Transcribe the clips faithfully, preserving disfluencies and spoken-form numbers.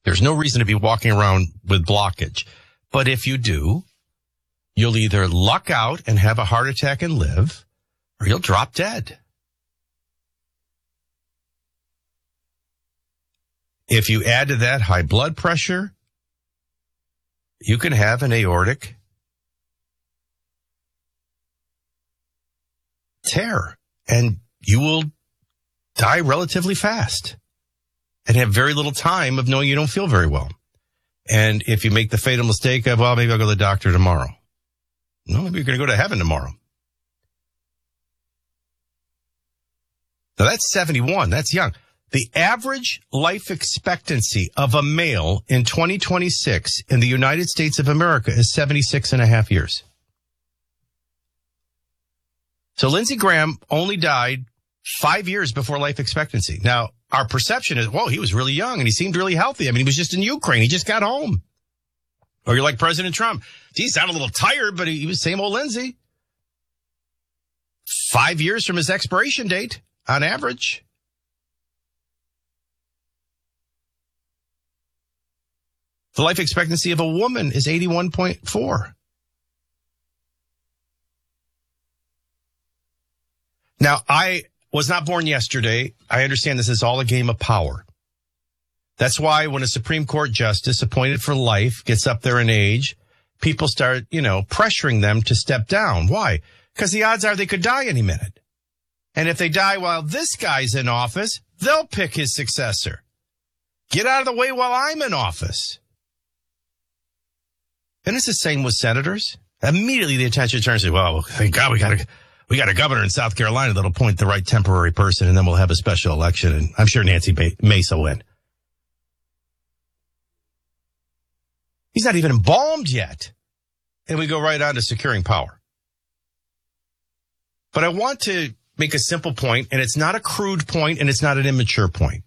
There's no reason to be walking around with blockage. But if you do, you'll either luck out and have a heart attack and live, or you'll drop dead. If you add to that high blood pressure, you can have an aortic tear, and you will die relatively fast and have very little time of knowing you don't feel very well. And if you make the fatal mistake of, well, maybe I'll go to the doctor tomorrow. No, maybe you're going to go to heaven tomorrow. Now that's seventy-one. That's young. The average life expectancy of a male in twenty twenty-six in the United States of America is seventy-six and a half years. So Lindsey Graham only died five years before life expectancy. Now, our perception is, whoa, he was really young and he seemed really healthy. I mean, he was just in Ukraine. He just got home. Or you're like President Trump. Gee, he sounded a little tired, but he, he was same old Lindsey. Five years from his expiration date on average. The life expectancy of a woman is eighty-one point four. Now, I was not born yesterday. I understand this is all a game of power. That's why when a Supreme Court justice appointed for life gets up there in age, people start, you know, pressuring them to step down. Why? Because the odds are they could die any minute. And if they die while this guy's in office, they'll pick his successor. Get out of the way while I'm in office. And it's the same with senators. Immediately the attention turns to, well, thank God we got a, we got a governor in South Carolina that'll appoint the right temporary person, and then we'll have a special election, and I'm sure Nancy Mace will win. He's not even embalmed yet. And we go right on to securing power. But I want to make a simple point, and it's not a crude point, and it's not an immature point.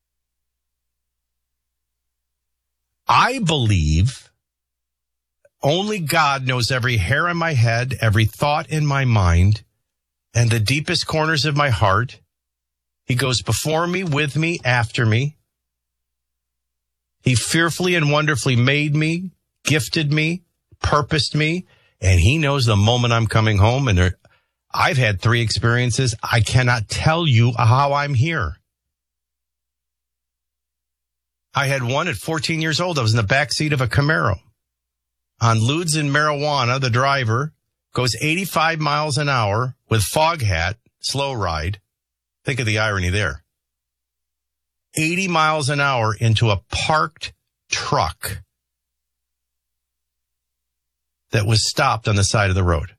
I believe only God knows every hair on my head, every thought in my mind, and the deepest corners of my heart. He goes before me, with me, after me. He fearfully and wonderfully made me, gifted me, purposed me, and he knows the moment I'm coming home. And there, I've had three experiences. I cannot tell you how I'm here. I had one at fourteen years old. I was in the back seat of a Camaro. On Ludes and marijuana, the driver goes eighty-five miles an hour with fog hat, slow ride. Think of the irony there. eighty miles an hour into a parked truck that was stopped on the side of the road.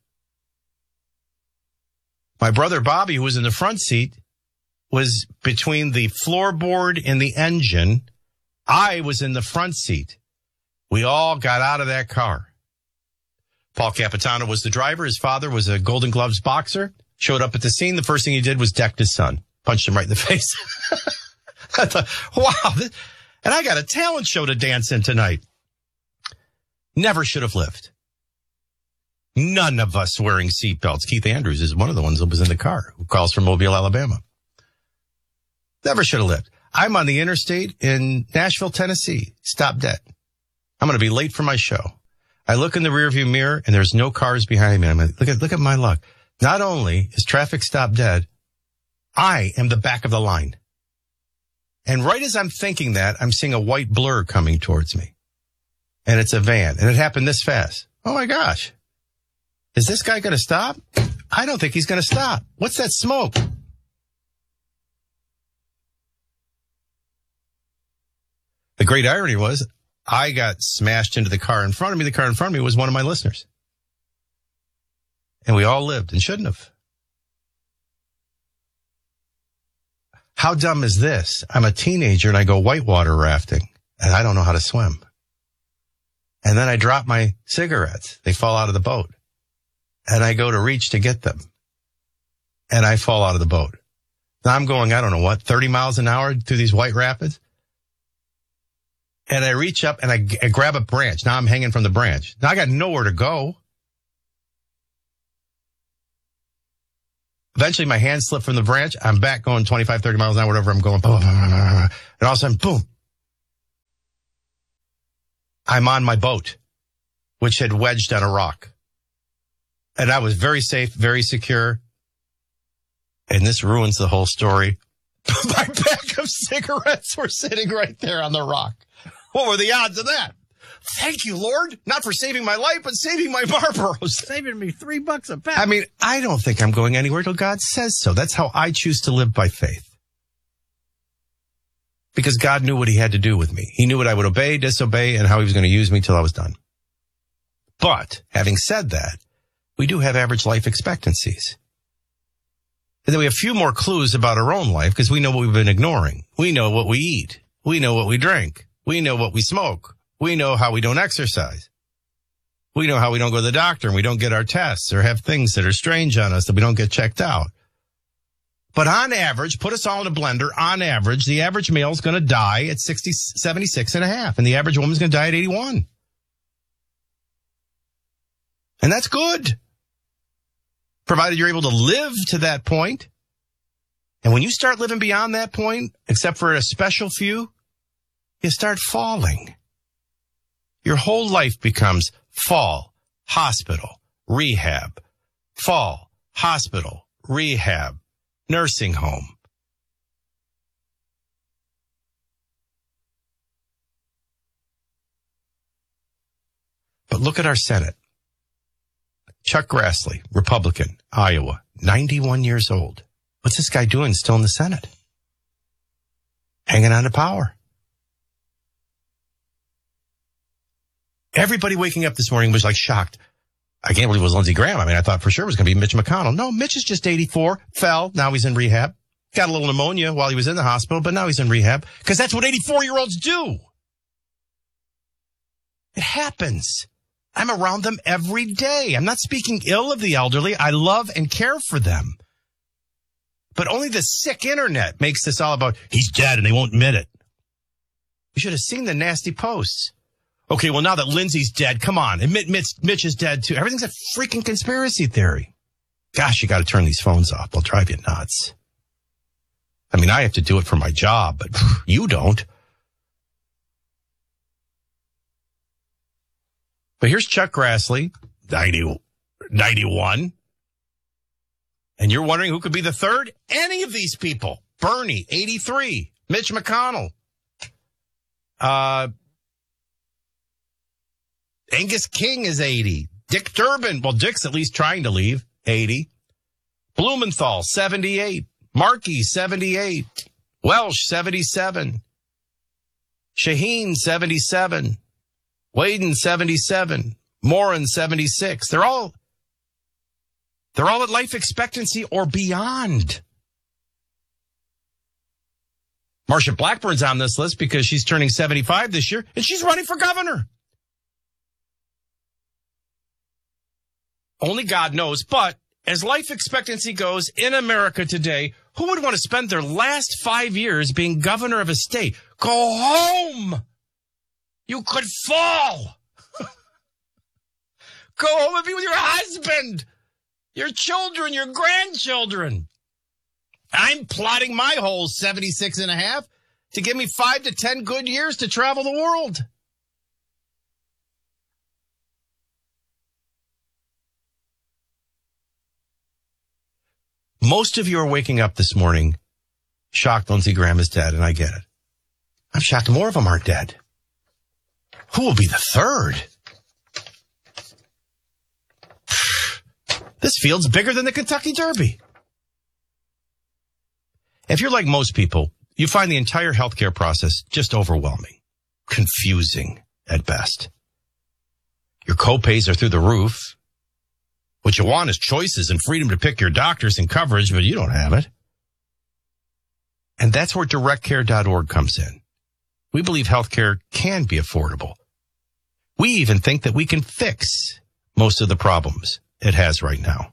My brother Bobby, who was in the front seat, was between the floorboard and the engine. I was in the front seat. We all got out of that car. Paul Capitano was the driver. His father was a Golden Gloves boxer. Showed up at the scene. The first thing he did was decked his son. Punched him right in the face. I thought, wow. This, and I got a talent show to dance in tonight. Never should have lived. None of us wearing seatbelts. Keith Andrews is one of the ones that was in the car, who calls from Mobile, Alabama. Never should have lived. I'm on the interstate in Nashville, Tennessee. Stop dead. I'm going to be late for my show. I look in the rearview mirror and there's no cars behind me. I'm like, look at, look at my luck. Not only is traffic stop dead, I am the back of the line. And right as I'm thinking that, I'm seeing a white blur coming towards me. And it's a van. And it happened this fast. Oh my gosh. Is this guy going to stop? I don't think he's going to stop. What's that smoke? The great irony was I got smashed into the car in front of me. The car in front of me was one of my listeners. And we all lived and shouldn't have. How dumb is this? I'm a teenager and I go whitewater rafting and I don't know how to swim. And then I drop my cigarettes. They fall out of the boat. And I go to reach to get them. And I fall out of the boat. Now I'm going, I don't know what, thirty miles an hour through these white rapids. And I reach up and I, I grab a branch. Now I'm hanging from the branch. Now I got nowhere to go. Eventually my hands slip from the branch. I'm back going twenty-five, thirty miles an hour, whatever I'm going. And all of a sudden, boom. I'm on my boat, which had wedged on a rock. And I was very safe, very secure. And this ruins the whole story. My pack of cigarettes were sitting right there on the rock. What were the odds of that? Thank you, Lord. Not for saving my life, but saving my Marlboros. Saving me three bucks a pack. I mean, I don't think I'm going anywhere till God says so. That's how I choose to live by faith. Because God knew what he had to do with me. He knew what I would obey, disobey, and how he was going to use me till I was done. But having said that, we do have average life expectancies. And then we have a few more clues about our own life because we know what we've been ignoring. We know what we eat. We know what we drink. We know what we smoke. We know how we don't exercise. We know how we don't go to the doctor and we don't get our tests or have things that are strange on us that we don't get checked out. But on average, put us all in a blender, on average, the average male is going to die at sixty, seventy-six and a half, and the average woman's going to die at eighty-one. And that's good, provided you're able to live to that point. And when you start living beyond that point, except for a special few, you start falling. Your whole life becomes fall, hospital, rehab, fall, hospital, rehab, nursing home. But look at our Senate. Chuck Grassley, Republican, Iowa, ninety-one years old. What's this guy doing still in the Senate? Hanging on to power. Everybody waking up this morning was like shocked. I can't believe it was Lindsey Graham. I mean, I thought for sure it was going to be Mitch McConnell. No, Mitch is just eighty-four, fell, now he's in rehab. Got a little pneumonia while he was in the hospital, but now he's in rehab because that's what eighty-four-year-olds do. It happens. I'm around them every day. I'm not speaking ill of the elderly. I love and care for them. But only the sick internet makes this all about, he's dead and they won't admit it. You should have seen the nasty posts. Okay, well, now that Lindsey's dead, come on, admit Mitch, Mitch is dead too. Everything's a freaking conspiracy theory. Gosh, you got to turn these phones off. They'll drive you nuts. I mean, I have to do it for my job, but you don't. But here's Chuck Grassley, ninety, ninety-one. And you're wondering who could be the third? Any of these people. Bernie, eighty-three. Mitch McConnell. Uh, Angus King is eighty. Dick Durbin, well, Dick's at least trying to leave, eighty. Blumenthal, seventy-eight. Markey, seventy-eight. Welsh, seventy-seven. Shaheen, seventy-seven. Waden, seventy-seven. Morin, seventy-six. They're all, they're all at life expectancy or beyond. Marsha Blackburn's on this list because she's turning seventy-five this year and she's running for governor. Only God knows, but as life expectancy goes in America today, who would want to spend their last five years being governor of a state? Go home! You could fall! Go home and be with your husband, your children, your grandchildren. I'm plotting my whole seventy-six and a half to give me five to ten good years to travel the world. Most of you are waking up this morning shocked Lindsey Graham is dead, and I get it. I'm shocked more of them aren't dead. Who will be the third? This field's bigger than the Kentucky Derby. If you're like most people, you find the entire healthcare process just overwhelming, confusing at best. Your copays are through the roof. What you want is choices and freedom to pick your doctors and coverage, but you don't have it. And that's where direct care dot org comes in. We believe healthcare can be affordable. We even think that we can fix most of the problems it has right now.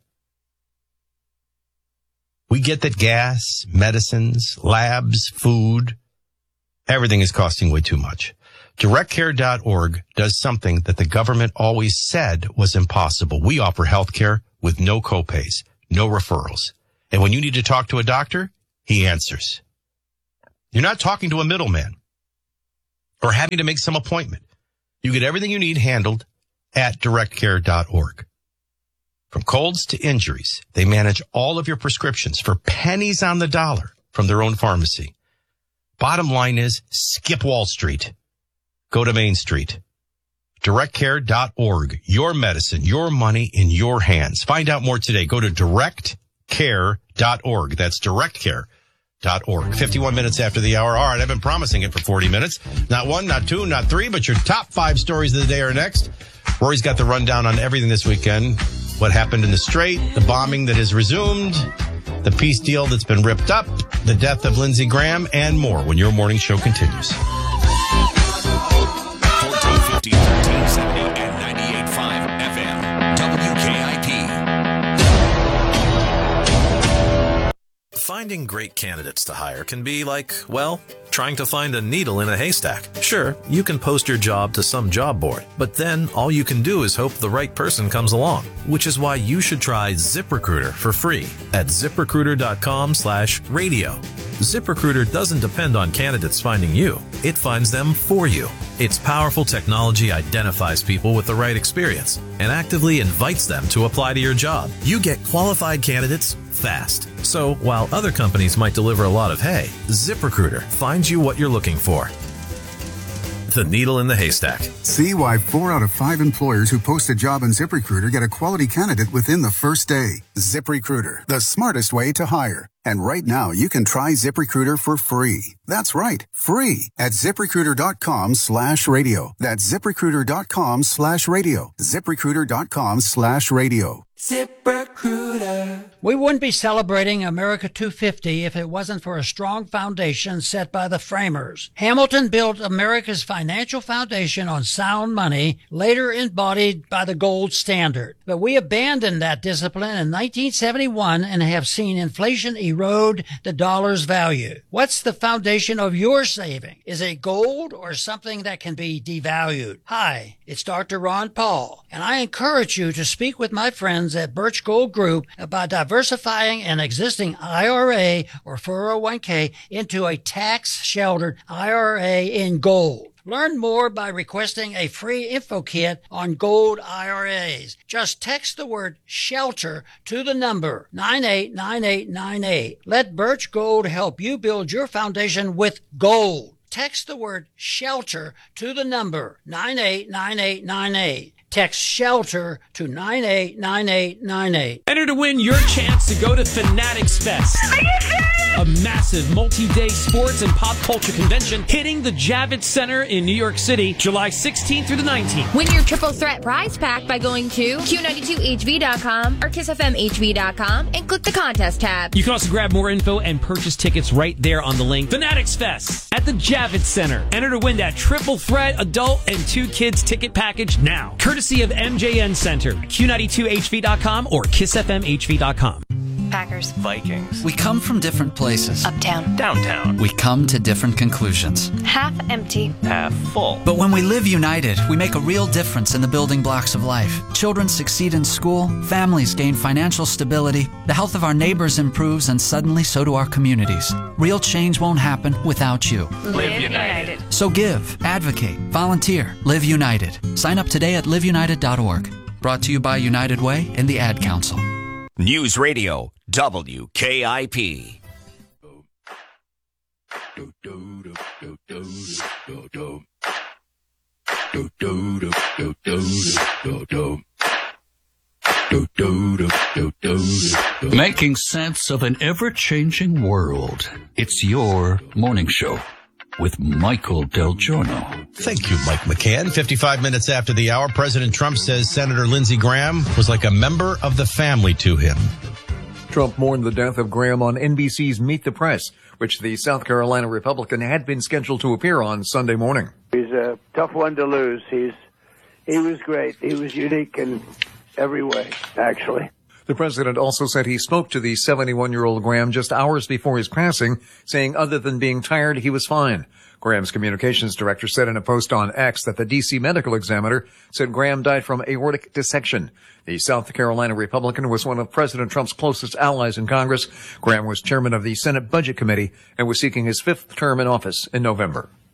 We get that gas, medicines, labs, food, everything is costing way too much. direct care dot org does something that the government always said was impossible. We offer healthcare with no copays, no referrals. And when you need to talk to a doctor, he answers. You're not talking to a middleman or having to make some appointment. You get everything you need handled at direct care dot org. From colds to injuries, they manage all of your prescriptions for pennies on the dollar from their own pharmacy. Bottom line is, skip Wall Street. Go to Main Street. direct care dot org. Your medicine, your money in your hands. Find out more today. Go to direct care dot org. That's direct care dot org. fifty-one minutes after the hour. All right, I've been promising it for forty minutes. Not one, not two, not three, but your top five stories of the day are next. Rory's got the rundown on everything this weekend. What happened in the Strait, the bombing that has resumed, the peace deal that's been ripped up, the death of Lindsey Graham, and more when your morning show continues. fourteen fifty, thirteen seventy, and ninety-eight point five F M. W K I P. Finding great candidates to hire can be like, well, trying to find a needle in a haystack. Sure, you can post your job to some job board, but then all you can do is hope the right person comes along, which is why you should try ZipRecruiter for free at ZipRecruiter.com slash radio. ZipRecruiter doesn't depend on candidates finding you. It finds them for you. Its powerful technology identifies people with the right experience and actively invites them to apply to your job. You get qualified candidates fast. So while other companies might deliver a lot of hay, ZipRecruiter finds you what you're looking for. The needle in the haystack. See why four out of five employers who post a job on ZipRecruiter get a quality candidate within the first day. ZipRecruiter, the smartest way to hire. And right now, you can try ZipRecruiter for free. That's right, free at ZipRecruiter.com slash radio. That's ZipRecruiter.com slash radio. ZipRecruiter.com slash radio. ZipRecruiter. We wouldn't be celebrating America two fifty if it wasn't for a strong foundation set by the framers. Hamilton built America's financial foundation on sound money, later embodied by the gold standard. But we abandoned that discipline in nineteen seventy-one and have seen inflation erode the dollar's value. What's the foundation of your saving? Is it gold or something that can be devalued? Hi, it's Doctor Ron Paul, and I encourage you to speak with my friends at Birch Gold Group about diversifying an existing I R A or four oh one k into a tax-sheltered I R A in gold. Learn more by requesting a free info kit on gold I R As. Just text the word SHELTER to the number nine eight nine eight nine eight. Let Birch Gold help you build your foundation with gold. Text the word SHELTER to the number nine eight nine eight nine eight. Text SHELTER to nine eight nine eight nine eight. Enter to win your chance to go to Fanatics Fest. Are you serious? A massive multi-day sports and pop culture convention hitting the Javits Center in New York City, July sixteenth through the nineteenth. Win your triple threat prize pack by going to Q ninety-two H V dot com or Kiss F M H V dot com and click the contest tab. You can also grab more info and purchase tickets right there on the link. Fanatics Fest at the Javits Center. Enter to win that triple threat adult and two kids ticket package now. Courtesy of M J N Center, Q ninety-two H V dot com or Kiss F M H V dot com. Packers. Vikings. We come from different places. Uptown. Downtown. We come to different conclusions. Half empty. Half full. But when we live united, we make a real difference in the building blocks of life. Children succeed in school, families gain financial stability, the health of our neighbors improves, and suddenly so do our communities. Real change won't happen without you. Live, live united. united. So give, advocate, volunteer, live united. Sign up today at live united dot org. Brought to you by United Way and the Ad Council. News Radio, W K I P. Making sense of an ever-changing world. It's your morning show with Michael Del Giorno. Thank you, Mike McCann. fifty-five minutes after the hour, President Trump says Senator Lindsey Graham was like a member of the family to him. Trump mourned the death of Graham on N B C's Meet the Press, which the South Carolina Republican had been scheduled to appear on Sunday morning. He's a tough one to lose. He's he was great. He was unique in every way, actually. The president also said he spoke to the seventy-one-year-old Graham just hours before his passing, saying other than being tired, he was fine. Graham's communications director said in a post on X that the D C medical examiner said Graham died from aortic dissection. The South Carolina Republican was one of President Trump's closest allies in Congress. Graham was chairman of the Senate Budget Committee and was seeking his fifth term in office in November.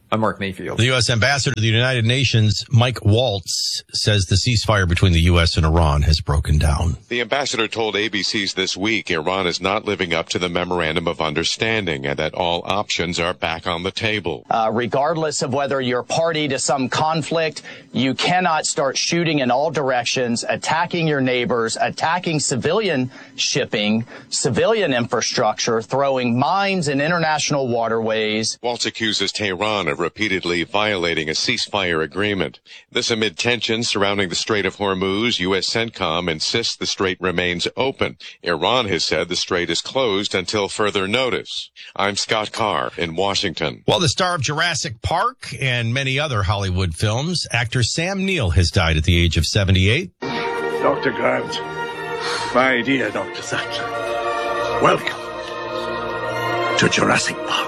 I'm Mark Mayfield. The U S Ambassador to the United Nations, Mike Waltz, says the ceasefire between the U S and Iran has broken down. The ambassador told A B C's This Week Iran is not living up to the Memorandum of Understanding and that all options are back on the table. Uh, regardless of whether you're party to some conflict, you cannot start shooting in all directions, attacking your neighbors, attacking civilian shipping, civilian infrastructure, throwing mines in international waterways. Waltz accuses Tehran of repeatedly violating a ceasefire agreement. This amid tensions surrounding the Strait of Hormuz. U S CENTCOM insists the strait remains open. Iran has said the strait is closed until further notice. I'm Scott Carr in Washington. Well, the star of Jurassic Park and many other Hollywood films, actor Sam Neill has died at the age of seventy-eight. Doctor Grant, my dear Doctor Sattler, welcome to Jurassic Park.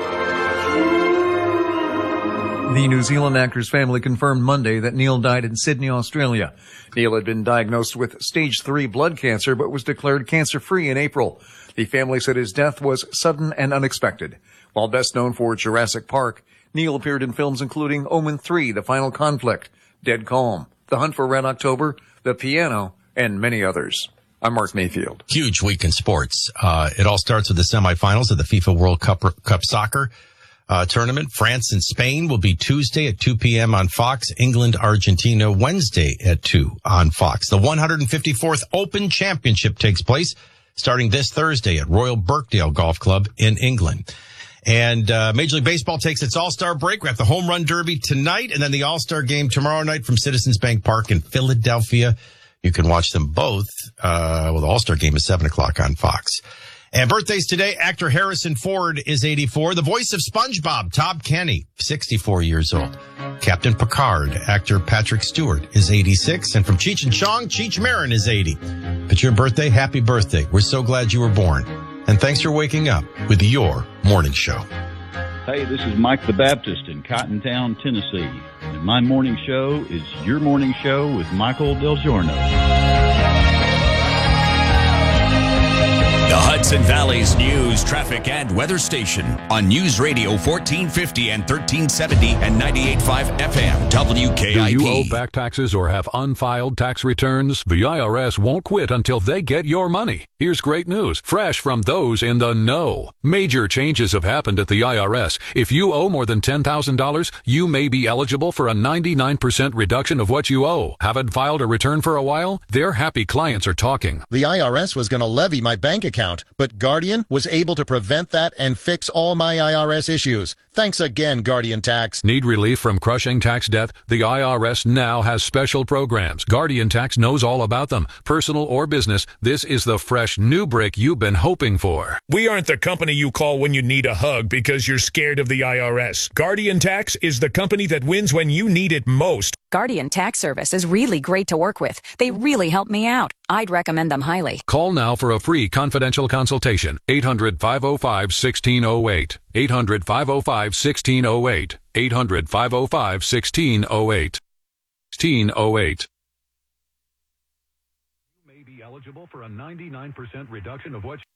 The New Zealand actor's family confirmed Monday that Neil died in Sydney, Australia. Neil had been diagnosed with stage three blood cancer, but was declared cancer-free in April. The family said his death was sudden and unexpected. While best known for Jurassic Park, Neil appeared in films including Omen three, The Final Conflict, Dead Calm, The Hunt for Red October, The Piano, and many others. I'm Mark Mayfield. Huge week in sports. Uh, it all starts with the semifinals of the FIFA World Cup, Cup Soccer Uh, tournament. France and Spain will be Tuesday at two p.m. on Fox. England, Argentina, Wednesday at two on Fox. The one hundred fifty-fourth Open Championship takes place starting this Thursday at Royal Birkdale Golf Club in England. And uh, Major League Baseball takes its All-Star break. We have the Home Run Derby tonight and then the All-Star Game tomorrow night from Citizens Bank Park in Philadelphia. You can watch them both. Uh, well, the All-Star Game is seven o'clock on Fox. And birthdays today, actor Harrison Ford is eighty-four. The voice of SpongeBob, Tom Kenny, sixty-four years old. Captain Picard, actor Patrick Stewart, is eighty-six. And from Cheech and Chong, Cheech Marin is eighty. If it's your birthday, happy birthday. We're so glad you were born. And thanks for waking up with your morning show. Hey, this is Mike the Baptist in Cottontown, Tennessee. And my morning show is your morning show with Michael Del Giorno. The Hudson Valley's news, traffic, and weather station on News Radio fourteen fifty and thirteen seventy and ninety-eight point five F M W K I P. Do you owe back taxes or have unfiled tax returns? The I R S won't quit until they get your money. Here's great news, fresh from those in the know. Major changes have happened at the I R S. If you owe more than ten thousand dollars, you may be eligible for a ninety-nine percent reduction of what you owe. Haven't filed a return for a while? Their happy clients are talking. The I R S was going to levy my bank account, but Guardian was able to prevent that and fix all my I R S issues. Thanks again, Guardian Tax. Need relief from crushing tax debt? The I R S now has special programs. Guardian Tax knows all about them. Personal or business, this is the fresh new brick you've been hoping for. We aren't the company you call when you need a hug because you're scared of the I R S. Guardian Tax is the company that wins when you need it most. Guardian Tax Service is really great to work with. They really helped me out. I'd recommend them highly. Call now for a free confidential consultation. eight hundred, five oh five, one six oh eight. eight hundred, five oh five, one six oh eight. eight hundred, five oh five, one six oh eight. one six oh eight. You may be eligible for a ninety-nine percent reduction of what